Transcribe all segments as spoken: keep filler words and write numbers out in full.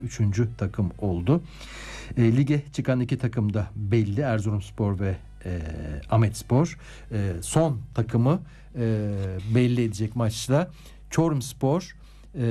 Üçüncü takım oldu. E, lige çıkan iki takım da belli. Erzurumspor ve e, Ahmetspor. E, son takımı e, belli edecek maçta Çorumspor e,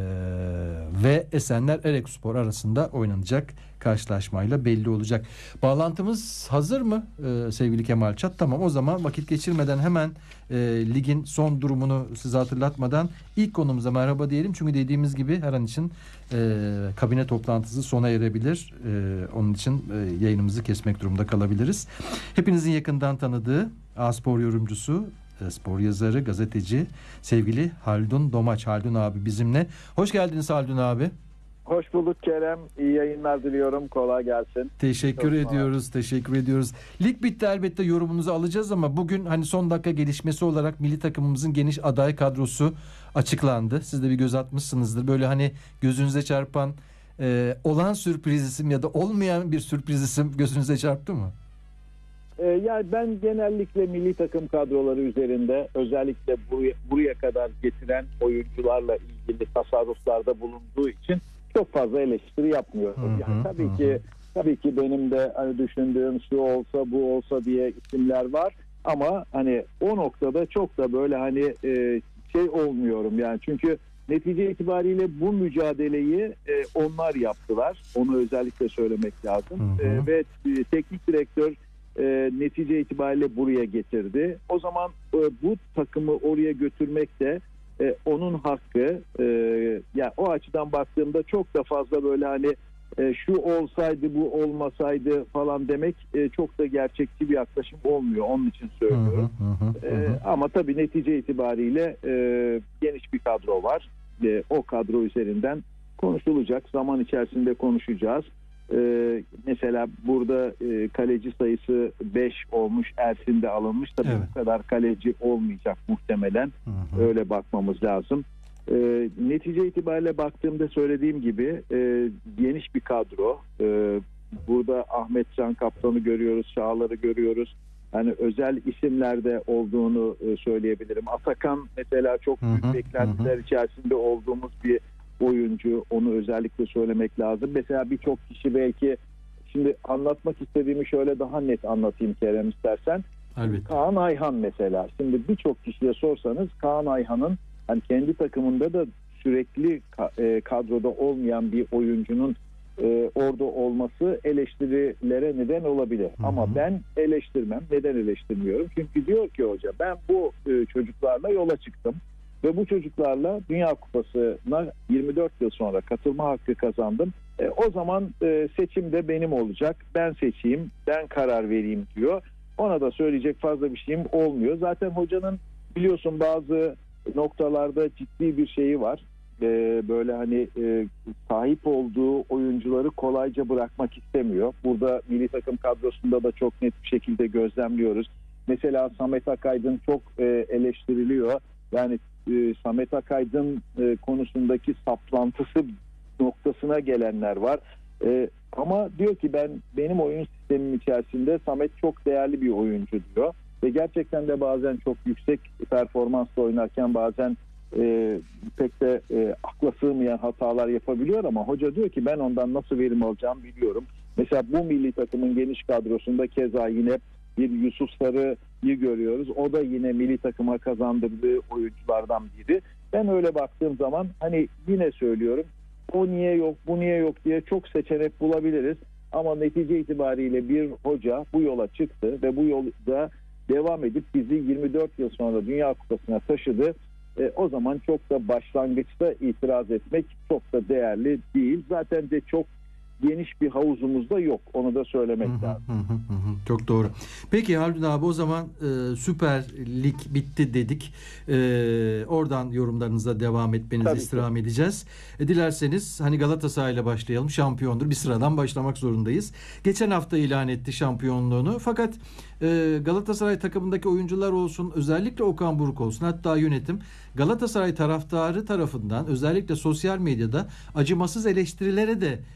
ve Esenler Erekspor arasında oynanacak karşılaşmayla belli olacak. Bağlantımız hazır mı e, sevgili Kemal Çat? Tamam, o zaman vakit geçirmeden hemen e, ligin son durumunu size hatırlatmadan ilk konumuza merhaba diyelim. Çünkü dediğimiz gibi her an için e, kabine toplantısı sona erebilir. E, onun için e, yayınımızı kesmek durumunda kalabiliriz. Hepinizin yakından tanıdığı A-Spor yorumcusu, e, spor yazarı, gazeteci sevgili Haldun Domaç. Haldun abi bizimle. Hoş geldiniz Haldun abi. Hoş bulduk Kerem. İyi yayınlar diliyorum. Kolay gelsin. Teşekkür Çok ediyoruz. var. Teşekkür ediyoruz. Lig bitti, elbette yorumunuzu alacağız ama bugün hani son dakika gelişmesi olarak milli takımımızın geniş aday kadrosu açıklandı. Siz de bir göz atmışsınızdır. Böyle hani gözünüze çarpan e, olan sürpriz isim ya da olmayan bir sürpriz isim gözünüze çarptı mı? Ee, yani ben genellikle milli takım kadroları üzerinde özellikle buraya, buraya kadar getiren oyuncularla ilgili tasarruflarda bulunduğu için çok fazla eleştiri yapmıyorum. Hı hı, yani tabii hı. ki tabii ki benim de hani düşündüğüm şu olsa bu olsa diye isimler var ama hani o noktada çok da böyle hani e, şey olmuyorum yani çünkü netice itibariyle bu mücadeleyi e, onlar yaptılar. Onu özellikle söylemek lazım. Hı hı. E, ve e, teknik direktör e, netice itibariyle buraya getirdi. O zaman e, bu takımı oraya götürmek de e, onun hakkı. E, yani o açıdan baktığımda çok da fazla böyle hani e, şu olsaydı bu olmasaydı falan demek e, çok da gerçekçi bir yaklaşım olmuyor. Onun için söylüyorum. Hı hı, hı hı, hı. E, ama tabii netice itibariyle e, geniş bir kadro var. E, o kadro üzerinden konuşulacak. Zaman içerisinde konuşacağız. Ee, mesela burada e, kaleci sayısı beş olmuş, Ersin de alınmış. Tabii Evet. bu kadar kaleci olmayacak muhtemelen. Hı hı. Öyle bakmamız lazım. Ee, netice itibariyle baktığımda söylediğim gibi e, geniş bir kadro. Ee, burada Ahmet Can Kaptan'ı görüyoruz, Çağlar'ı görüyoruz. Hani özel isimlerde olduğunu e, söyleyebilirim. Atakan mesela çok büyük Hı hı, beklentiler hı hı. içerisinde olduğumuz bir oyuncu, onu özellikle söylemek lazım. Mesela birçok kişi belki şimdi anlatmak istediğimi şöyle daha net anlatayım Kerem istersen. Elbette. Kaan Ayhan mesela. Şimdi birçok kişiye sorsanız Kaan Ayhan'ın hani kendi takımında da sürekli kadroda olmayan bir oyuncunun e, orada olması eleştirilere neden olabilir. Hı hı. Ama ben eleştirmem. Neden eleştirmiyorum? Çünkü diyor ki hoca ben bu e, çocuklarla yola çıktım. Ve bu çocuklarla Dünya Kupası'na yirmi dört yıl sonra katılma hakkı kazandım. E, o zaman e, seçim de benim olacak. Ben seçeyim, ben karar vereyim diyor. Ona da söyleyecek fazla bir şeyim olmuyor. Zaten hocanın biliyorsun bazı noktalarda ciddi bir şeyi var. E, böyle hani e, sahip olduğu oyuncuları kolayca bırakmak istemiyor. Burada milli takım kadrosunda da çok net bir şekilde gözlemliyoruz. Mesela Samet Akaydın çok e, eleştiriliyor. Yani e, Samet Akaydın e, konusundaki saplantısı noktasına gelenler var. E, ama diyor ki ben benim oyun sistemim içerisinde Samet çok değerli bir oyuncu diyor. Ve gerçekten de bazen çok yüksek performansla oynarken bazen e, pek de e, akla sığmayan hatalar yapabiliyor ama hoca diyor ki ben ondan nasıl verim alacağımı biliyorum. Mesela bu milli takımın geniş kadrosunda keza yine bir Yusuf Sarı'yı görüyoruz. O da yine milli takıma kazandırdığı oyunculardan biri. Ben öyle baktığım zaman hani yine söylüyorum o niye yok bu niye yok diye çok seçenek bulabiliriz. Ama netice itibariyle bir hoca bu yola çıktı ve bu yolda devam edip bizi yirmi dört yıl sonra Dünya Kupası'na taşıdı. E, o zaman çok da başlangıçta itiraz etmek çok da değerli değil. Zaten de çok geniş bir havuzumuz da yok. Onu da söylemek Hı hı, lazım. hı hı, hı. Çok doğru. Peki Haldun abi, o zaman e, Süper Lig bitti dedik. E, oradan yorumlarınıza devam etmenizi Tabii istirham ki. edeceğiz. E, dilerseniz hani Galatasaray ile başlayalım. Şampiyondur. Bir sıradan başlamak zorundayız. Geçen hafta ilan etti şampiyonluğunu. Fakat e, Galatasaray takımındaki oyuncular olsun, özellikle Okan Buruk olsun, hatta yönetim Galatasaray taraftarı tarafından özellikle sosyal medyada acımasız eleştirilere de e,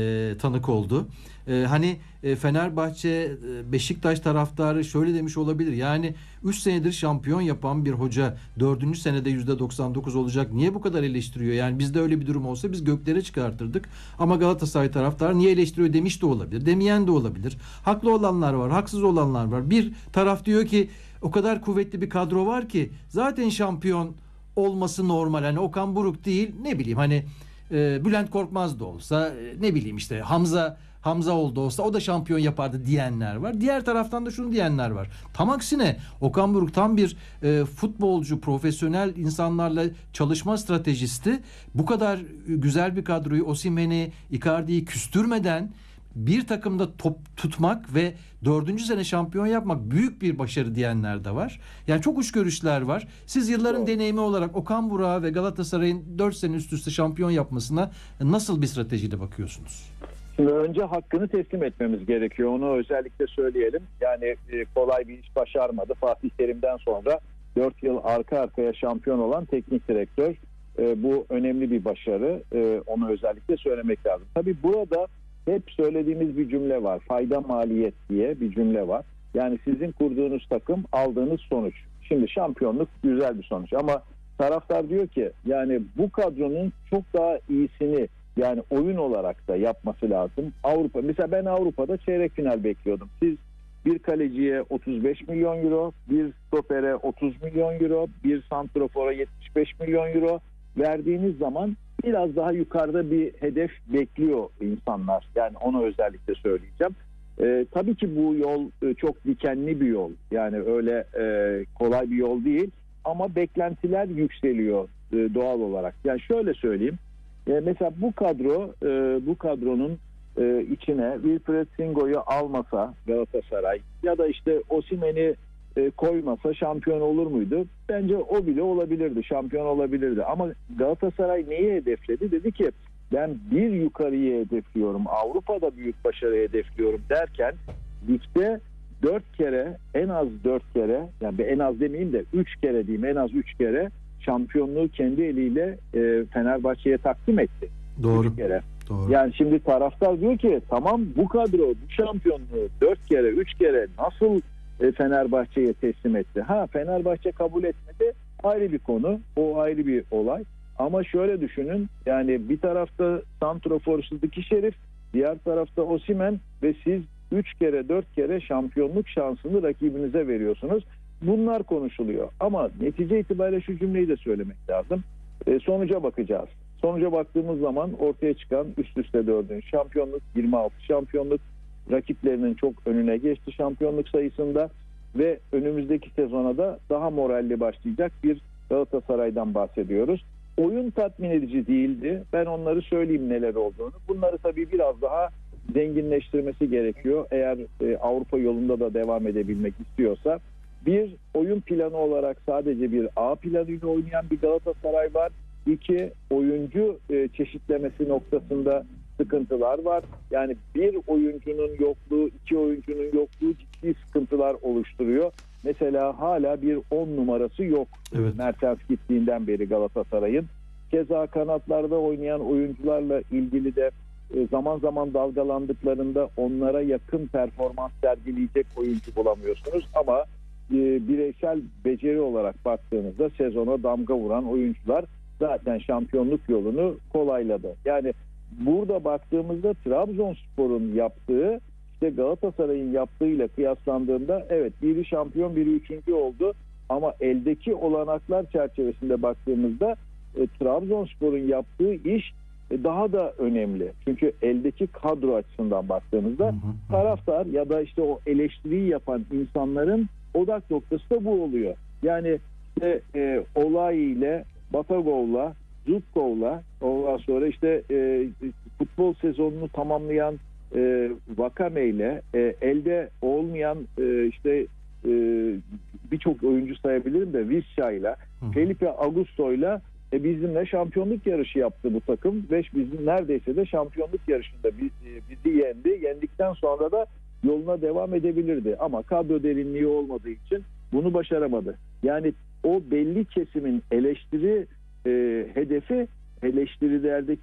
e, tanık oldu. E, hani e, Fenerbahçe, e, Beşiktaş taraftarı şöyle demiş olabilir. Yani üç senedir şampiyon yapan bir hoca dördüncü senede yüzde doksan dokuz olacak. Niye bu kadar eleştiriyor? Yani bizde öyle bir durum olsa biz göklere çıkartırdık. Ama Galatasaray taraftarı niye eleştiriyor demiş de olabilir. Demeyen de olabilir. Haklı olanlar var, haksız olanlar var. Bir taraf diyor ki o kadar kuvvetli bir kadro var ki zaten şampiyon olması normal. Hani Okan Buruk değil, ne bileyim hani e, Bülent Korkmaz da olsa, e, ne bileyim işte Hamza Hamza oldu olsa o da şampiyon yapardı diyenler var. Diğer taraftan da şunu diyenler var. Tam aksine Okan Buruk tam bir e, futbolcu, profesyonel insanlarla çalışma stratejisti. Bu kadar güzel bir kadroyu, Osimhen'i, Icardi'yi küstürmeden bir takımda top tutmak ve dördüncü sene şampiyon yapmak büyük bir başarı diyenler de var. Yani çok uç görüşler var. Siz yılların Doğru. deneyimi olarak Okan Buruk'a ve Galatasaray'ın dört sene üst üste şampiyon yapmasına nasıl bir stratejiyle bakıyorsunuz? Şimdi önce hakkını teslim etmemiz gerekiyor. Onu özellikle söyleyelim. Yani e, kolay bir iş başarmadı. Fatih Terim'den sonra dört yıl arka arkaya şampiyon olan teknik direktör. E, bu önemli bir başarı. E, onu özellikle söylemek lazım. Tabii burada hep söylediğimiz bir cümle var. Fayda maliyet diye bir cümle var. Yani sizin kurduğunuz takım, aldığınız sonuç. Şimdi şampiyonluk güzel bir sonuç ama taraftar diyor ki yani bu kadronun çok daha iyisini, yani oyun olarak da yapması lazım. Avrupa, mesela ben Avrupa'da çeyrek final bekliyordum. Siz bir kaleciye otuz beş milyon euro, bir stopere otuz milyon euro, bir santrofora yetmiş beş milyon euro verdiğiniz zaman biraz daha yukarıda bir hedef bekliyor insanlar. Yani onu özellikle söyleyeceğim. Ee, tabii ki bu yol e, çok dikenli bir yol. Yani öyle e, kolay bir yol değil. Ama beklentiler yükseliyor e, doğal olarak. Yani şöyle söyleyeyim. E, mesela bu kadro, e, bu kadronun e, içine Wilfried Singo'yu almasa Galatasaray ya da işte Osimhen'i e, koymasa şampiyon olur muydu? Bence o bile olabilirdi, şampiyon olabilirdi. Ama Galatasaray neyi hedefledi? Dedi ki ben bir yukarıyı hedefliyorum, Avrupa'da büyük başarı hedefliyorum derken ligde dört kere, en az dört kere, yani en az demeyeyim de üç kere diyeyim, en az üç kere şampiyonluğu kendi eliyle e, Fenerbahçe'ye takdim etti. Doğru. Üç kere. Doğru. Yani şimdi taraftar diyor ki tamam bu kadro bu şampiyonluğu dört kere, üç kere nasıl e, Fenerbahçe'ye teslim etti? Ha, Fenerbahçe kabul etmedi, ayrı bir konu. O ayrı bir olay. Ama şöyle düşünün, yani bir tarafta santrofor Sıdıkı Şerif, diğer tarafta Osimhen ve siz üç kere dört kere şampiyonluk şansını rakibinize veriyorsunuz. Bunlar konuşuluyor. Ama netice itibariyle şu cümleyi de söylemek lazım. E, sonuca bakacağız. Sonuca baktığımız zaman ortaya çıkan üst üste dördüncü şampiyonluk, yirmi altı şampiyonluk, rakiplerinin çok önüne geçti şampiyonluk sayısında ve önümüzdeki sezona da daha moralli başlayacak bir Galatasaray'dan bahsediyoruz. Oyun tatmin edici değildi. Ben onları söyleyeyim neler olduğunu. Bunları tabii biraz daha zenginleştirmesi gerekiyor. Eğer e, Avrupa yolunda da devam edebilmek istiyorsa. Bir, oyun planı olarak sadece bir A planıyla oynayan bir Galatasaray var. İki, oyuncu e, çeşitlemesi noktasında sıkıntılar var. Yani bir oyuncunun yokluğu, iki oyuncunun yokluğu ciddi sıkıntılar oluşturuyor. Mesela hala bir on numarası yok. Evet. Mertens gittiğinden beri Galatasaray'ın. Keza kanatlarda oynayan oyuncularla ilgili de e, zaman zaman dalgalandıklarında onlara yakın performans sergileyecek oyuncu bulamıyorsunuz. Ama e, bireysel beceri olarak baktığınızda sezona damga vuran oyuncular zaten şampiyonluk yolunu kolayladı. Yani burada baktığımızda Trabzonspor'un yaptığı işte Galatasaray'ın yaptığıyla kıyaslandığında evet biri şampiyon biri üçüncü oldu ama eldeki olanaklar çerçevesinde baktığımızda e, Trabzonspor'un yaptığı iş e, daha da önemli. Çünkü eldeki kadro açısından baktığımızda hı hı hı. taraftar ya da işte o eleştiriyi yapan insanların odak noktası da bu oluyor. Yani işte e, olay ile Batagov'la, Zubkov'la, ondan sonra işte e, futbol sezonunu tamamlayan e, Vakame ile e, elde olmayan e, işte e, birçok oyuncu sayabilirim de Vizca'yla, Felipe Augusto'yla e, bizimle şampiyonluk yarışı yaptı bu takım ve bizim neredeyse de şampiyonluk yarışında biz, e, bizi yendi. Yendikten sonra da yoluna devam edebilirdi ama kadro derinliği olmadığı için bunu başaramadı. Yani o belli kesimin eleştiri e, hedefi eleştirilerdeki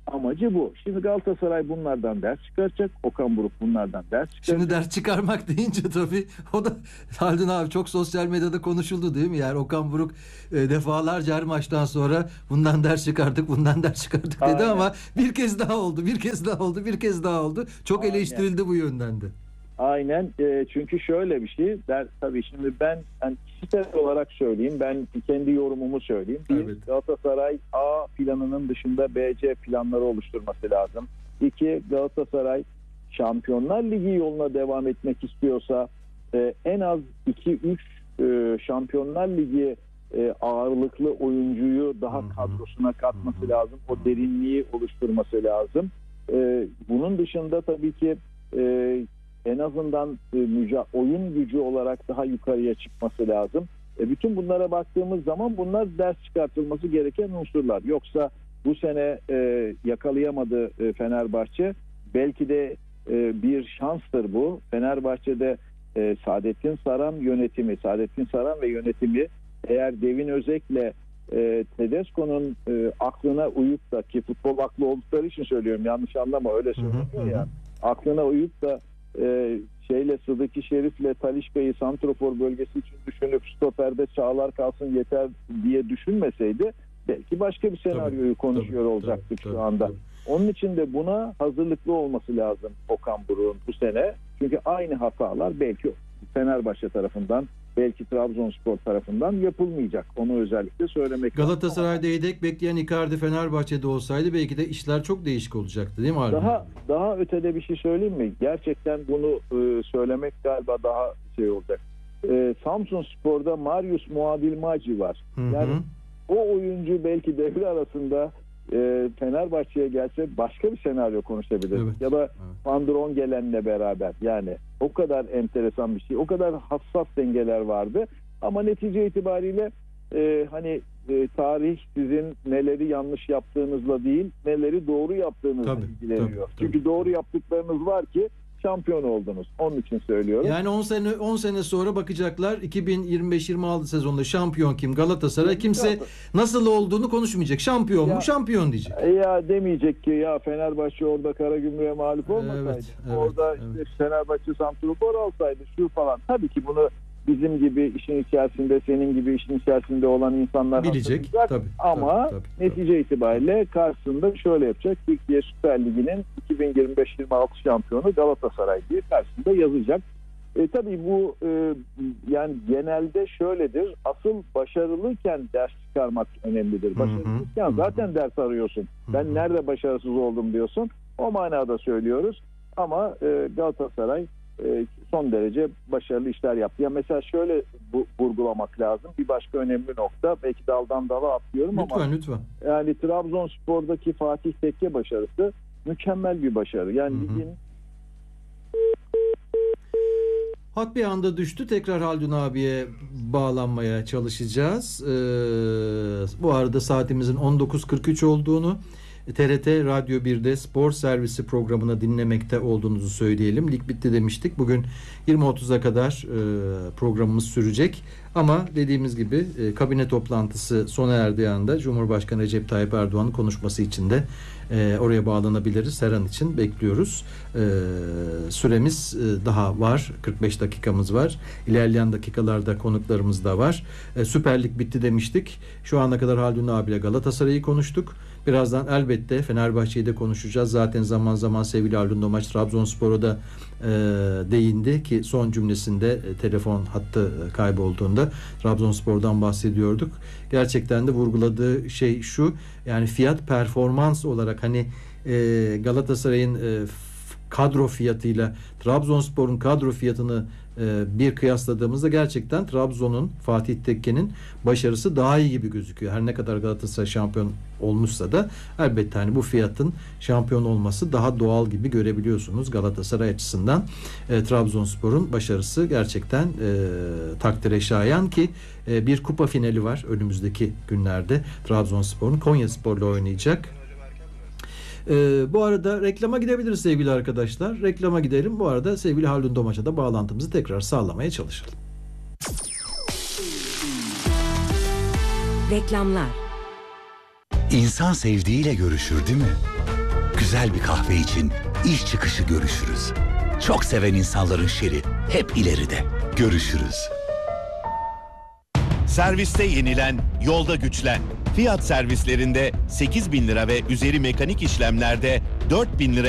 Amacı bu. Şimdi Galatasaray bunlardan ders çıkaracak. Okan Buruk bunlardan ders çıkaracak. Şimdi ders çıkarmak deyince tabii o da Haldun abi çok sosyal medyada konuşuldu değil mi? Yani Okan Buruk e, defalarca her maçtan sonra bundan ders çıkardık, bundan ders çıkardık dedi. Aynen. Ama bir kez daha oldu, bir kez daha oldu, bir kez daha oldu. Çok Aynen. eleştirildi bu yönden de. Aynen. E, çünkü şöyle bir şey. Der, tabii şimdi ben yani kişisel olarak söyleyeyim. Ben kendi yorumumu söyleyeyim. Bir, evet. Galatasaray A planının dışında B C planları oluşturması lazım. İki, Galatasaray Şampiyonlar Ligi yoluna devam etmek istiyorsa e, en az iki üç e, Şampiyonlar Ligi e, ağırlıklı oyuncuyu daha Hı-hı. kadrosuna katması Hı-hı. lazım. O derinliği oluşturması lazım. E, bunun dışında tabii ki e, en azından e, müca- oyun gücü olarak daha yukarıya çıkması lazım. E, bütün bunlara baktığımız zaman bunlar ders çıkartılması gereken unsurlar. Yoksa bu sene e, yakalayamadı e, Fenerbahçe. Belki de e, bir şanstır bu. Fenerbahçe'de e, Saadettin Saran yönetimi, Saadettin Saran ve yönetimi eğer Devin Özek'le e, Tedesco'nun e, aklına uyup da, ki futbol aklı oldukları için söylüyorum, yanlış anlama, öyle söylüyor ya, aklına uyup da e, şeyle Sıdıki Şerif'le Talisca'yı santrofor bölgesi için düşünüp stoperde Çağlar kalsın yeter diye düşünmeseydi belki başka bir senaryoyu tabii, konuşuyor tabii, olacaktık tabii, şu anda. Tabii. Onun için de buna hazırlıklı olması lazım Okan Buruk'un bu sene. Çünkü aynı hatalar belki Fenerbahçe tarafından, belki Trabzonspor tarafından yapılmayacak. Onu özellikle söylemek lazım. Galatasaray'da yedek bekleyen Icardi Fenerbahçe'de olsaydı belki de işler çok değişik olacaktı değil mi abi? Daha daha ötede bir şey söyleyeyim mi? Gerçekten bunu e, söylemek galiba daha şey olacak. E, Samsunspor'da Marius Muadilmaci var. Hı hı. Yani o oyuncu belki devre arasında e, Fenerbahçe'ye gelse başka bir senaryo konuşabilir. Evet. Ya da evet. Van der Ongelen'le beraber. Yani o kadar enteresan bir şey. O kadar hassas dengeler vardı. Ama netice itibariyle e, hani e, tarih sizin neleri yanlış yaptığınızla değil, neleri doğru yaptığınızla ilgileniyor. Tabii, Çünkü tabii. doğru yaptıklarınız var ki şampiyon oldunuz. Onun için söylüyorum. Yani on sene on sene sonra bakacaklar iki bin yirmi beş yirmi altı sezonda şampiyon kim? Galatasaray. Kimse nasıl olduğunu konuşmayacak. Şampiyon ya, mu? Şampiyon diyecek. Ya demeyecek ki ya Fenerbahçe orada Karagümrük'e mağlup olmasaydı. Evet, evet, orada evet. işte Fenerbahçe santrafor alsaydı şu falan. Tabii ki bunu bizim gibi işin içerisinde, senin gibi işin içerisinde olan insanlar bilecek. Tabii, ama tabii, tabii, netice tabii. itibariyle karşısında şöyle yapacak. Türkiye Süper Ligi'nin iki bin yirmi beş yirmi altı şampiyonu Galatasaray diye karşısında yazacak. E, tabii bu e, yani genelde şöyledir. Asıl başarılıyken ders çıkarmak önemlidir. Başarılıyken hı hı. zaten ders arıyorsun. Hı hı. Ben nerede başarısız oldum diyorsun. O manada söylüyoruz. Ama e, Galatasaray son derece başarılı işler yaptı. Ya mesela şöyle bu, vurgulamak lazım. Bir başka önemli nokta. Belki daldan dala atlıyorum lütfen, ama lütfen. Yani Trabzonspor'daki Fatih Tekke başarısı mükemmel bir başarı. Yani hı hı. ligin hat bir anda düştü. Tekrar Haldun abiye bağlanmaya çalışacağız. Ee, bu arada saatimizin on dokuz kırk üç olduğunu, T R T Radyo bir'de spor servisi programına dinlemekte olduğunuzu söyleyelim. Lig bitti demiştik. Bugün yirmi otuza kadar e, programımız sürecek. Ama dediğimiz gibi e, kabine toplantısı sona erdiği anda Cumhurbaşkanı Recep Tayyip Erdoğan'ın konuşması için de e, oraya bağlanabiliriz. Her an için bekliyoruz. E, süremiz e, daha var. kırk beş dakikamız var. İlerleyen dakikalarda konuklarımız da var. E, Süper Lig bitti demiştik. Şu ana kadar Haldun abiyle Galatasaray'ı konuştuk. Birazdan elbette Fenerbahçe'yi de konuşacağız. Zaten zaman zaman sevgili Haldun Domaç Trabzonspor'a da e, değindi ki son cümlesinde e, telefon hattı e, kaybolduğunda Trabzonspor'dan bahsediyorduk. Gerçekten de vurguladığı şey şu, yani fiyat performans olarak hani e, Galatasaray'ın e, kadro fiyatıyla Trabzonspor'un kadro fiyatını e, bir kıyasladığımızda gerçekten Trabzon'un, Fatih Tekke'nin başarısı daha iyi gibi gözüküyor. Her ne kadar Galatasaray şampiyon olmuşsa da elbette hani bu fiyatın şampiyon olması daha doğal gibi görebiliyorsunuz Galatasaray açısından. E, Trabzonspor'un başarısı gerçekten e, takdire şayan ki e, bir kupa finali var önümüzdeki günlerde. Trabzonspor'un Konyaspor'la oynayacak. Ee, bu arada reklama gidebiliriz sevgili arkadaşlar. Reklama gidelim. Bu arada sevgili Haldun Domaç'a da bağlantımızı tekrar sağlamaya çalışalım. Reklamlar. İnsan sevdiğiyle görüşür değil mi? güzel bir kahve için iş çıkışı görüşürüz. Çok seven insanların şeri hep ileride. Görüşürüz. Serviste yenilen, yolda güçlen. Fiyat servislerinde sekiz bin lira ve üzeri mekanik işlemlerde dört bin lira